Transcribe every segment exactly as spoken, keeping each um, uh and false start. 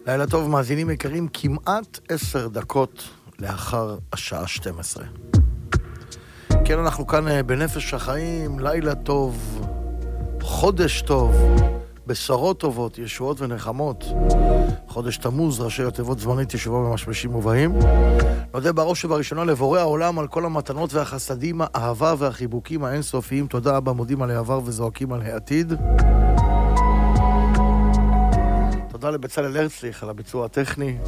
לילה טוב, מאזינים יקרים, כמעט עשר דקות לאחר השעה שתים עשרה. כן, אנחנו כאן בנפש החיים, לילה טוב, חודש טוב, בשורות טובות, ישועות ונחמות. חודש תמוז, ראשי התיבות זמנית ישובה במשמשים ובאים. נודה בראש ובראשונה לבורא העולם על כל המתנות והחסדים, האהבה והחיבוקים האינסופיים. תודה אבא, מודים על העבר וזועקים על העתיד. תודה לבצלאל הרצליך על הביצוע הטכני.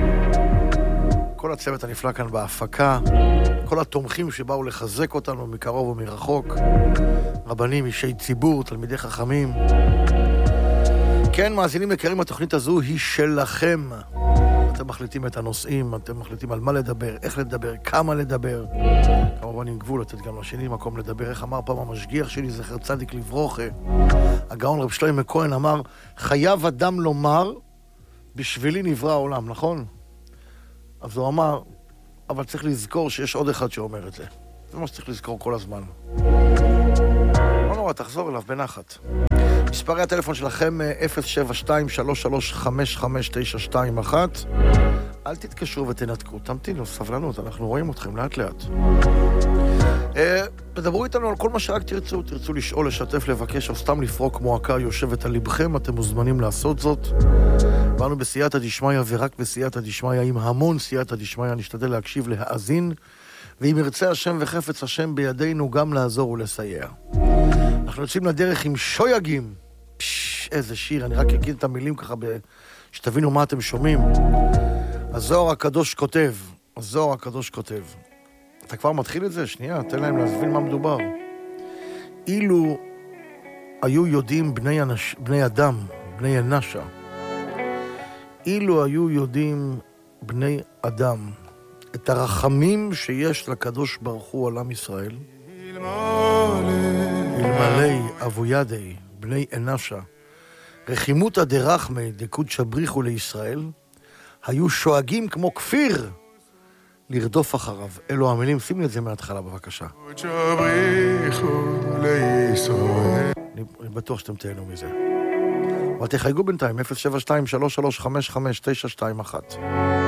כל הצוות הנפלא כאן בהפקה. כל התומכים שבאו לחזק אותנו מקרוב ומרחוק. רבנים, אישי ציבור, תלמידי חכמים. כן, מאזינים יקרים, התוכנית הזו היא שלכם. אתם מחליטים את הנושאים, אתם מחליטים על מה לדבר, איך לדבר, כמה לדבר. כמובן עם גבול, לתת גם לשני מקום לדבר. איך אמר פעם המשגיח שלי, זכר צדיק לברוכה, הגאון רב שלמה כהן אמר, חייב אדם לומר, בשבילי נברא העולם, נכון? אז הוא אמר, אבל צריך לזכור שיש עוד אחד שאומר את זה. זה מה שצריך לזכור כל הזמן. לא נורא, תחזור אליו בנחת. מספרי הטלפון שלכם אפס שבע שתיים שלוש שלוש חמש חמש תשע שתיים אחת. אל תתקשרו ותנתקו, תמתינו, סבלנות, אנחנו רואים אתכם לאט לאט. תדברו איתנו על כל מה שרק תרצו, תרצו לשאול, לשתף, לבקש או סתם לפרוק מועקה יושבת על לבכם, אתם מוזמנים לעשות זאת. באנו בסייעתא דשמיא ורק בסייעתא דשמיא, עם המון סייעתא דשמיא, נשתדל להקשיב, להאזין, ואם ירצה השם וחפץ השם בידינו גם לעזור ולסייע. אנחנו יוצאים לדרך עם שויגים. פש, איזה שיר, אני רק אגיד את המילים ככה ב... שתבינו מה אתם שומעים. הזוהר הקדוש כותב, הזוהר הקדוש כותב. אתה כבר מתחיל את זה? שנייה, תן להם להסביר מה מדובר. אילו היו יודעים בני, אנש... בני אדם, בני אנשה, אילו היו יודעים בני אדם את הרחמים שיש לקדוש ברוך הוא על עם ישראל, אלמלא אבו ידי בני אנשה רחימותא דרחמי דקודשא בריחו לישראל, היו שואגים כמו כפיר לרדוף אחריו. אלו המילים, שימי את זה מההתחלה בבקשה. קודשא בריחו לישראל. אני בטוח שאתם תהנו מזה. אבל תחייגו בינתיים אפס שבע שתיים שלוש שלוש חמש חמש תשע שתיים אחת.